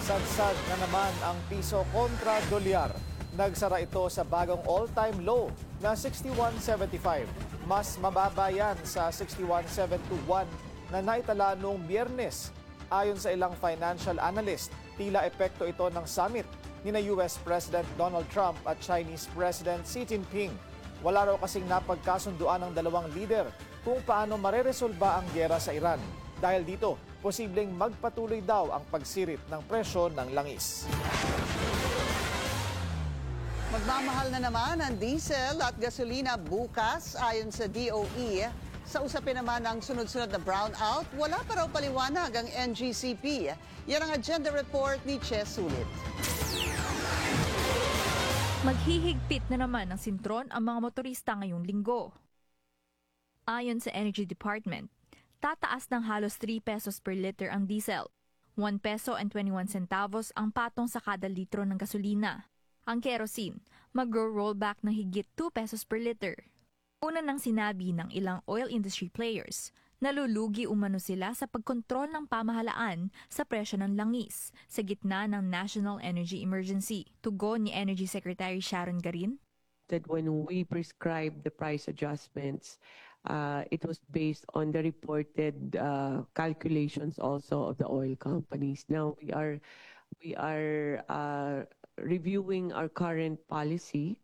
Sadsad na naman ang piso kontra dolyar. Nagsara ito sa bagong all-time low na 61.75. Mas mababa yan sa 61.721 na naitala noong Biyernes. Ayon sa ilang financial analyst, tila epekto ito ng summit ni US President Donald Trump at Chinese President Xi Jinping. Wala raw kasing napagkasunduan ng dalawang leader kung paano mareresolba ang giyera sa Iran. Dahil dito, posibleng magpatuloy daw ang pagsirit ng presyo ng langis. Magmamahal na naman ang diesel at gasolina bukas ayon sa DOE. Sa usapin naman ng sunod-sunod na brownout, wala pa raw paliwanag ang NGCP. Yan ang agenda report ni Che Sulit. Maghihigpit na naman ng sintron ang mga motorista ngayong linggo. Ayon sa Energy Department, tataas ng halos 3 pesos per liter ang diesel, 1 peso and 21 centavos ang patong sa kada litro ng gasolina. Ang kerosene, mag-rollback ng higit 2 pesos per liter. Una nang sinabi ng ilang oil industry players, nalulugi umano sila sa pagkontrol ng pamahalaan sa presyo ng langis sa gitna ng National Energy Emergency. Tugon ni Energy Secretary Sharon Garin. That when we prescribed the price adjustments, it was based on the reported calculations also of the oil companies. Now we are reviewing our current policy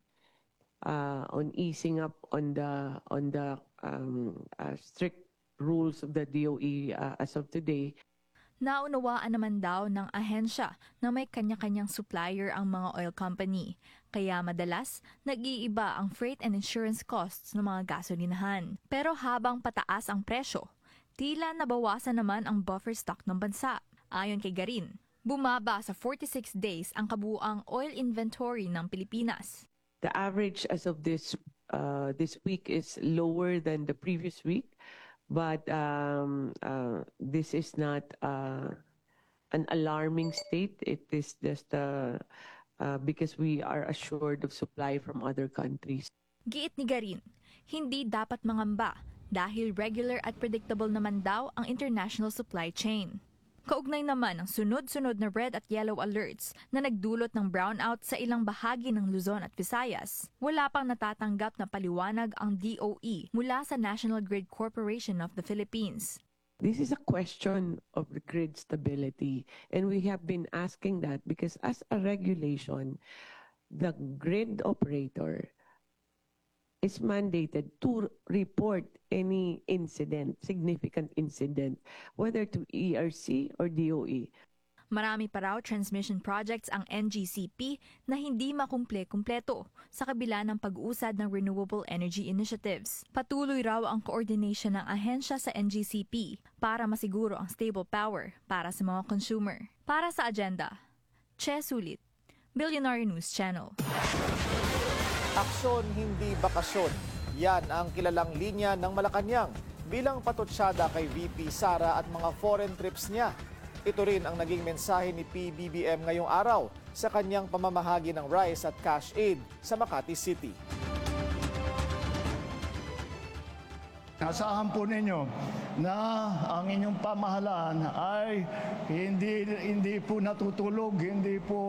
on easing up on the strict rules of the DOE as of today. Naunawaan naman daw ng ahensya na may kanya-kanyang supplier ang mga oil company. Kaya madalas, nag-iiba ang freight and insurance costs ng mga gasolinahan. Pero habang pataas ang presyo, tila nabawasan naman ang buffer stock ng bansa. Ayon kay Garin, bumaba sa 46 days ang kabuuang oil inventory ng Pilipinas. The average as of this week is lower than the previous week. But this is not an alarming state. It is just because we are assured of supply from other countries. Giit ni Garin, hindi dapat mangamba dahil regular at predictable naman daw ang international supply chain. Kaugnay naman ang sunod-sunod na red at yellow alerts na nagdulot ng brownout sa ilang bahagi ng Luzon at Visayas. Wala pang natatanggap na paliwanag ang DOE mula sa National Grid Corporation of the Philippines. This is a question of the grid stability, and we have been asking that because as a regulation, the grid operator is mandated to report any incident, significant incident, whether to ERC or DOE. Marami pa raw transmission projects ang NGCP na hindi makumple-kumpleto sa kabila ng pag-usad ng renewable energy initiatives. Patuloy raw ang coordination ng ahensya sa NGCP para masiguro ang stable power para sa mga consumer. Para sa agenda, Che Sulit, Billionaire News Channel. Aksyon, hindi bakasyon. Yan ang kilalang linya ng Malacanang bilang patutsada kay VP Sara at mga foreign trips niya. Ito rin ang naging mensahe ni PBBM ngayong araw sa kanyang pamamahagi ng rice at cash aid sa Makati City. Asahan po ninyo na ang inyong pamahalaan ay hindi po natutulog, hindi po